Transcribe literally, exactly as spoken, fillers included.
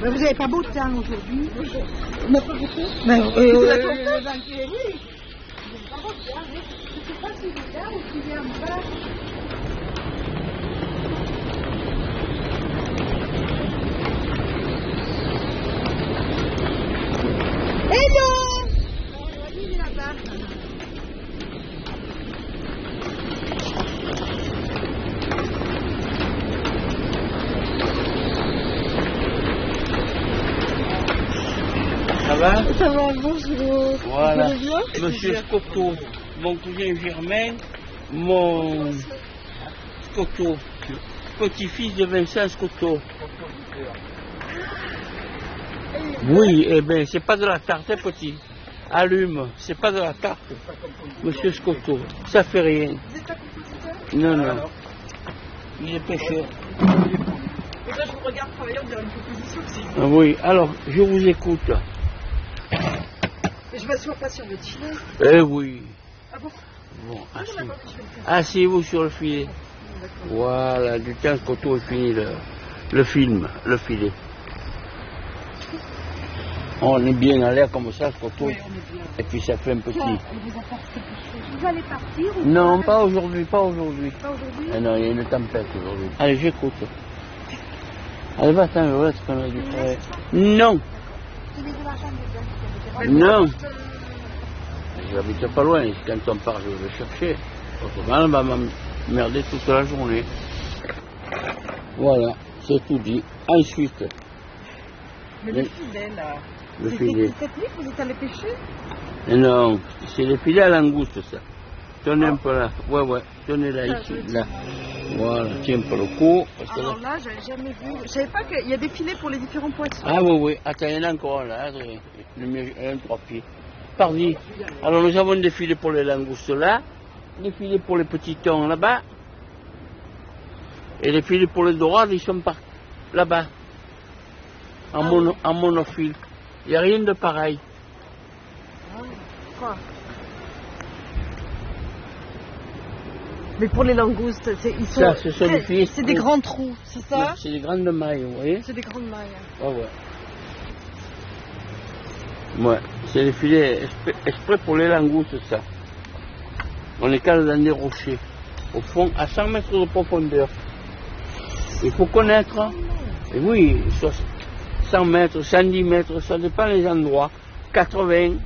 Mais vous n'avez pas beau temps aujourd'hui. On n'a pas beaucoup. Mais euh, euh, euh, le vingt-et-un, oui. Vous n'avez pas beau temps, mais je ne sais pas s'il est là ou s'il est en bas. Hello! Oh, il est là-bas. Ça va? Ça va, bonjour. Voilà. Vous allez bien? Monsieur Scotto, mon cousin Germain, mon Scotto, petit-fils de Vincent Scotto. Oui, eh bien, c'est pas de la tarte, hein, petit. Allume, c'est pas de la tarte. Monsieur Scotto, ça fait rien. Vous êtes pas compositeur? Non, non. Il est pêcheur. Et là, je vous regarde travailler, on dirait une composition aussi. Ah oui, alors, je vous écoute. Mais je m'assois pas sur votre filet. Eh oui. Ah bon? Bon, Non, asseyez- attendez, je vais le faire. asseyez-vous sur le filet. D'accord. Voilà, du temps Scotto est fini le, le film, le filet. On est bien à l'air comme ça, Scotto. Oui, on est bien. Et puis ça fait un petit. Tiens, on vous apporte quelque chose. Vous allez partir ou Non, pas aujourd'hui, pas aujourd'hui. pas aujourd'hui? Ah non, il y a une tempête aujourd'hui. Allez, j'écoute. Allez, va-t'en, je reste qu'on a du travail. Non, Vous avez de l'argent dedans. non. J'habite pas loin, quand on part, je vais le chercher. Autrement, on va m'emmerder toute la journée. Voilà, c'est tout dit. Ensuite, Mais le filet, là. le C'était filet. cette nuit que vous êtes allé pêcher? Non, c'est le filet à langouste, ça. Tenez un peu là. Ouais, ouais. Tenez là, Ça, ici, je là. Voilà, tiens un peu le cou. Parce que là... Alors là, j'avais jamais vu. Je savais pas qu'il y a des filets pour les différents poissons. Ah oui, oui. Attends, il y en a encore un là. Adrien. Le mien, un, trois pieds. Pardi. Alors nous avons des filets pour les langoustes là, des filets pour les petits thons là-bas, et les filets pour les dorades, ils sont par là-bas, en, Ah mono, oui. en monofile. Il n'y a rien de pareil. Quoi? Mais pour les langoustes, c'est, ils sont. Ça, ce sont des filets. C'est des grands trous, c'est ça? C'est des grandes mailles, vous voyez. C'est des grandes mailles. Ah ouais. Ouais, c'est des filets exprès, exprès pour les langoustes, ça. On les cale dans des rochers, au fond, à cent mètres de profondeur. Il faut connaître, et oui, cent mètres, cent dix mètres, ça dépend des endroits, quatre-vingts.